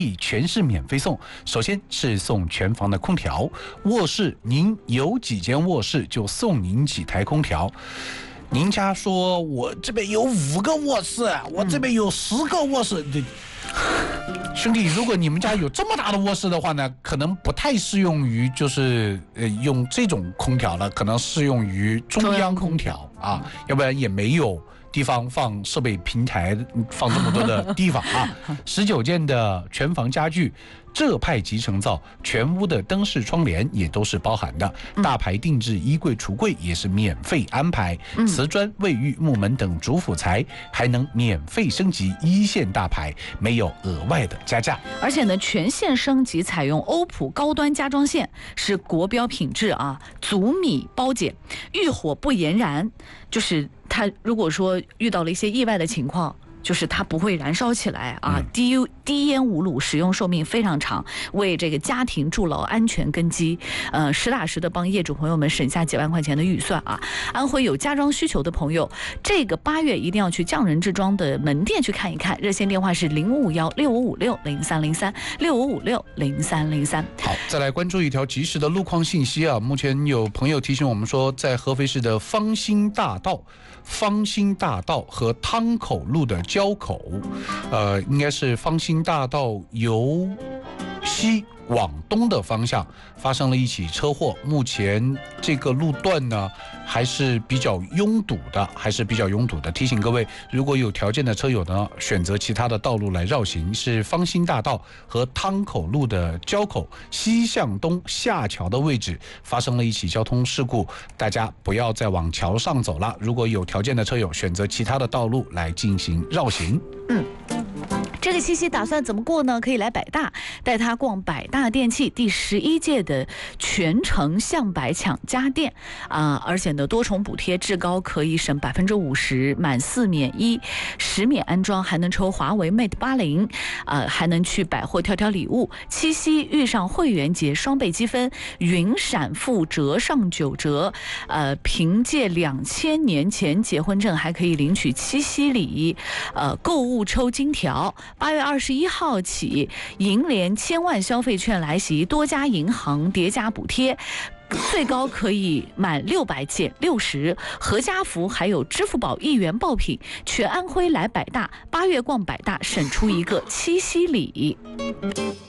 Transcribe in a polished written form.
全市免费送。首先是送全房的空调，卧室您有几间卧室就送您几台空调。您家说我这边有5个卧室，我这边有10个卧室，兄弟，如果你们家有这么大的卧室的话呢，可能不太适用于就是用这种空调了，可能适用于中央空调啊，要不然也没有地方放设备平台，放这么多的地方啊。19件的全房家具，浙派集成灶，全屋的灯饰窗帘也都是包含的，大牌定制衣柜橱柜也是免费安排，瓷砖、卫浴、木门等主辅材还能免费升级1线大牌，没有额外的加价。 而且呢，全线升级采用欧普高端家装线，是国标品质啊，足米包碱，遇火不延燃，就是它如果说遇到了一些意外的情况，就是它不会燃烧起来啊，低烟无卤，使用寿命非常长，为这个家庭筑牢安全根基，实打实的帮业主朋友们省下几万块钱的预算啊。安徽有家装需求的朋友，这个8月一定要去匠人制装的门店去看一看，热线电话是05516556030365560303。 好，再来关注一条及时的路况信息啊，目前有朋友提醒我们说，在合肥市的方兴大道和汤口路的交口，应该是方兴大道由西往东的方向发生了一起车祸，目前这个路段呢还是比较拥堵的，提醒各位，如果有条件的车友呢，选择其他的道路来绕行。是方兴大道和汤口路的交口西向东下桥的位置发生了一起交通事故，大家不要再往桥上走了，如果有条件的车友选择其他的道路来进行绕行。 这个七夕打算怎么过呢？可以来百大，带他逛百大电器第11届的全程向百抢家电而且呢多重补贴，至高可以省50%，满4免1，10免安装，还能抽华为 Mate 80，还能去百货挑挑礼物。七夕遇上会员节双倍积分，云闪付折上9折，凭借2000年前结婚证还可以领取七夕礼，购物抽金条。8月21号起，银联1000万消费券来袭，多家银行叠加补贴，最高可以满600减60，合家福还有支付宝1元爆品，全安徽来百大，8月逛百大，省出一个七夕礼。